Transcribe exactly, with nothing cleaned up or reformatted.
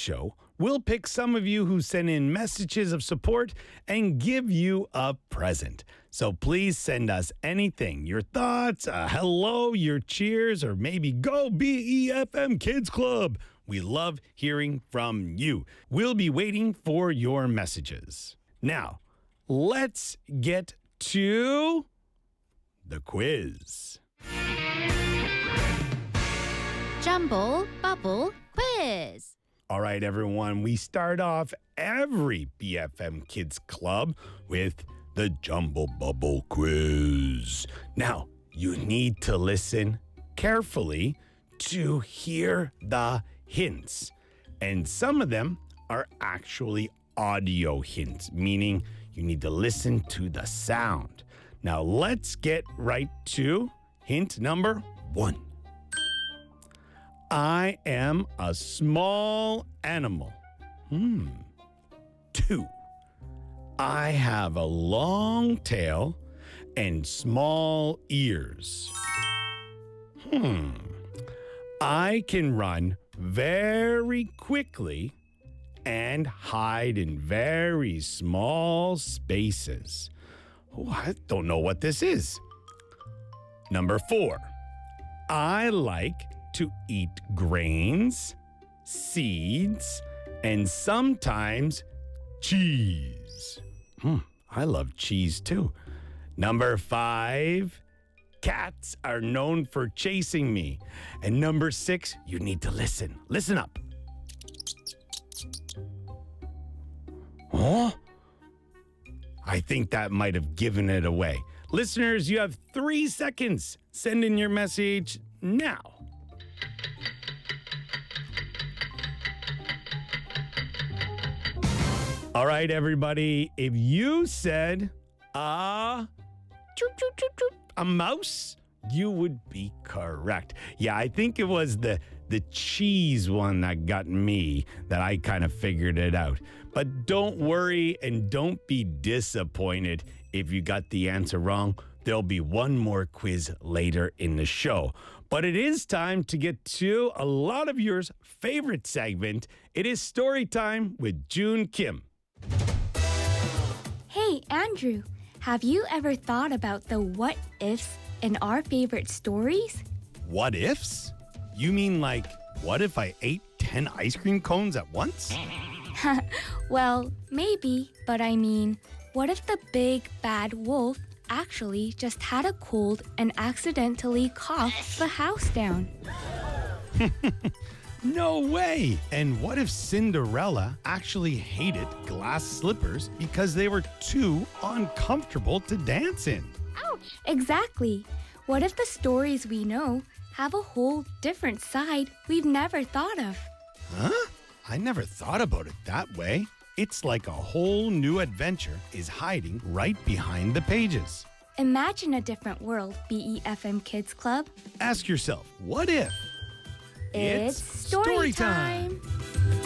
show, we'll pick some of you who send in messages of support and give you a present. So please send us anything, your thoughts, a hello, your cheers, or maybe go B E F M Kids Club. We love hearing from you. We'll be waiting for your messages. Now, let's get to the quiz. Jumble Bubble Quiz. All right, everyone, we start off every B F M Kids Club with the Jumble Bubble Quiz. Now, you need to listen carefully to hear the hints. And some of them are actually audio hints, meaning you need to listen to the sound. Now, let's get right to hint number one. I am a small animal. Hmm. Two. I have a long tail and small ears. Hmm. I can run very quickly and hide in very small spaces. Oh, I don't know what this is. Number four. I like to eat grains, seeds, and sometimes cheese. Hmm, I love cheese too. Number five, cats are known for chasing me. And number six, you need to listen. Listen up. Huh? I think that might have given it away. Listeners, you have three seconds. Send in your message now. All right, everybody. If you said uh, choop, choop, choop, choop, a mouse, you would be correct. Yeah, I think it was the the cheese one that got me, that I kind of figured it out. But don't worry and don't be disappointed if you got the answer wrong. There'll be one more quiz later in the show. But it is time to get to a lot of your favorite segment. It is story time with June Kim. Hey, Andrew, have you ever thought about the what ifs in our favorite stories? What ifs? You mean like, what if I ate ten ice cream cones at once? Well, maybe, but I mean, what if the big bad wolf actually just had a cold and accidentally coughed the house down? No way! And what if Cinderella actually hated glass slippers because they were too uncomfortable to dance in? Ouch! Exactly. What if the stories we know have a whole different side we've never thought of? Huh? I never thought about it that way. It's like a whole new adventure is hiding right behind the pages. Imagine a different world, B E F M Kids Club. Ask yourself, what if? It's story time.